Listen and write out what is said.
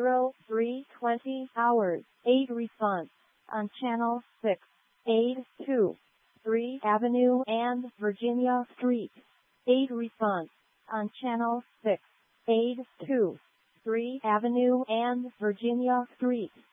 0320 hours. 8 response on channel 6. 823 Avenue and Virginia Street. 8 response on channel 6. 823 Avenue and Virginia Street.